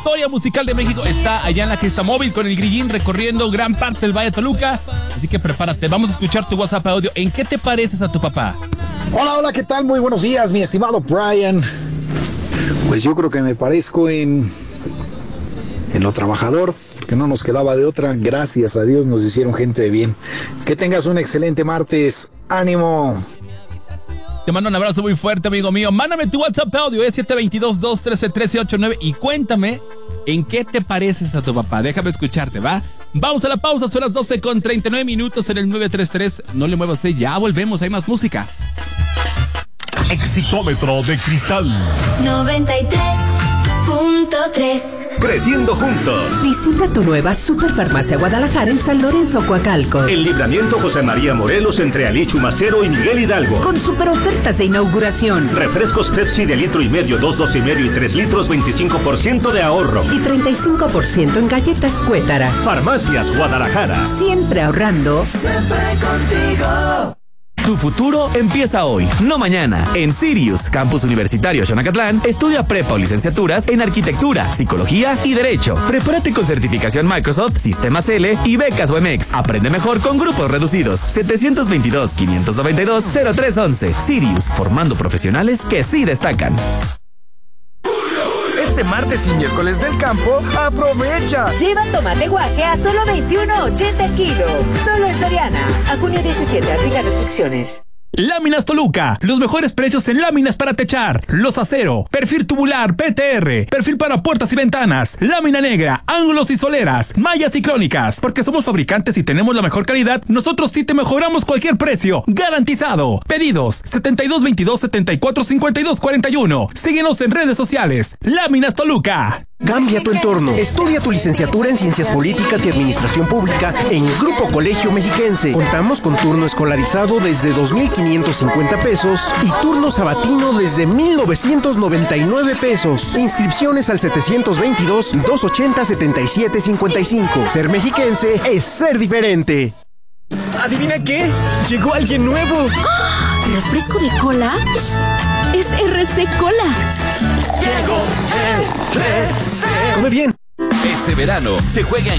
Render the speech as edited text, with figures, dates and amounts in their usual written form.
historia musical de México está allá en la Gesta Móvil con el Grillín recorriendo gran parte del Valle de Toluca. Así que prepárate, vamos a escuchar tu WhatsApp audio. ¿En qué te pareces a tu papá? Hola, ¿qué tal? Muy buenos días, mi estimado Brian. Pues yo creo que me parezco en lo trabajador, porque no nos quedaba de otra. Gracias a Dios nos hicieron gente de bien. Que tengas un excelente martes. ¡Ánimo! Te mando un abrazo muy fuerte, amigo mío. Mándame tu WhatsApp audio, 722-213-1389 y cuéntame en qué te pareces a tu papá. Déjame escucharte, ¿va? Vamos a la pausa, son las 12:39 en el 933. No le muevas, ya volvemos, hay más música. Exitómetro de cristal 93.3. Creciendo juntos. Visita tu nueva Superfarmacia Guadalajara en San Lorenzo, Coacalco. El Libramiento José María Morelos entre Ali Chumacero y Miguel Hidalgo. Con super ofertas de inauguración. Refrescos Pepsi de 1,5 litros, 2,5 litros y 3 litros, 25% de ahorro. Y 35% en galletas Cuétara. Farmacias Guadalajara. Siempre ahorrando. Siempre contigo. Tu futuro empieza hoy, no mañana. En Sirius, Campus Universitario Xonacatlán, estudia prepa o licenciaturas en Arquitectura, Psicología y Derecho. Prepárate con certificación Microsoft, Sistemas L y becas UMX. Aprende mejor con grupos reducidos. 722-592-0311. Sirius, formando profesionales que sí destacan. Este martes y miércoles del campo, aprovecha. Lleva tomate guaje a solo $21.80 el kilo. Solo en Soriana. A junio 17, aplica restricciones. Láminas Toluca, los mejores precios en láminas para techar, los acero, perfil tubular, PTR, perfil para puertas y ventanas, lámina negra, ángulos y soleras, mallas y crónicas. Porque somos fabricantes y tenemos la mejor calidad, nosotros sí te mejoramos cualquier precio, garantizado. Pedidos 7222-745241. Síguenos en redes sociales. Láminas Toluca. Cambia tu entorno. Estudia tu licenciatura en Ciencias Políticas y Administración Pública en el Grupo Colegio Mexiquense. Contamos con turno escolarizado desde 2,550 pesos y turno sabatino desde 1,999 pesos. Inscripciones al 722-280-7755. Ser mexiquense es ser diferente. ¿Adivina qué? Llegó alguien nuevo. ¿Refresco de cola? Es RC Cola. Llegó RC. Come bien. Este verano se juega en